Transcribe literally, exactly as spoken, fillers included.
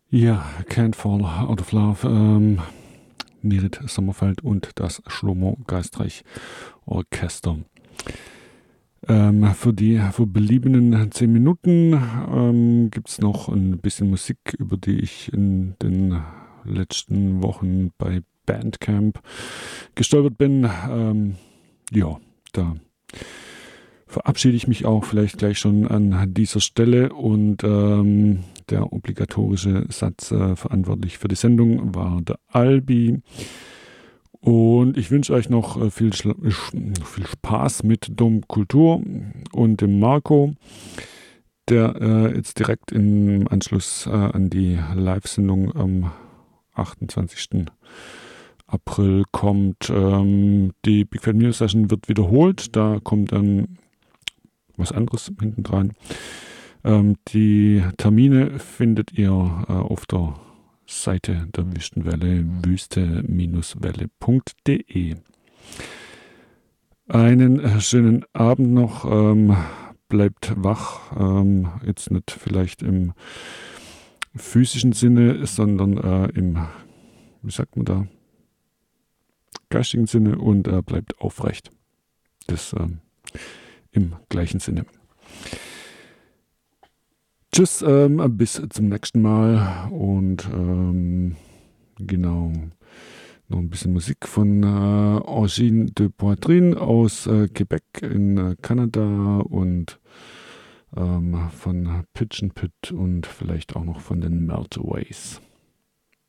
Ja, Can't Fall Out of Love, ähm, Merit Sommerfeld und das Schlomo Geistreich Orchester. Ähm, für die für beliebenden zehn Minuten ähm, gibt es noch ein bisschen Musik, über die ich in den letzten Wochen bei Bandcamp gestolpert bin. Ähm, ja, da verabschiede ich mich auch vielleicht gleich schon an dieser Stelle und ähm, der obligatorische Satz äh, verantwortlich für die Sendung war der Albi. Und ich wünsche euch noch äh, viel, viel Spaß mit Dom Kultur und dem Marco, der äh, jetzt direkt im Anschluss äh, an die Live-Sendung am achtundzwanzigsten April kommt. Ähm, die Big Fat News Session wird wiederholt, da kommt dann was anderes hinten dran. Ähm, die Termine findet ihr äh, auf der Seite der Wüstenwelle, wüste-welle punkt de. Einen äh, schönen Abend noch. Ähm, bleibt wach. Ähm, jetzt nicht vielleicht im physischen Sinne, sondern äh, im, wie sagt man da, geistigen Sinne und äh, bleibt aufrecht. Das äh, im gleichen Sinne. Tschüss, ähm, bis zum nächsten Mal und ähm, genau, noch ein bisschen Musik von äh, Angine de Poitrine aus äh, Quebec in äh, Kanada und ähm, von Pitch and Pit und vielleicht auch noch von den Meltaways.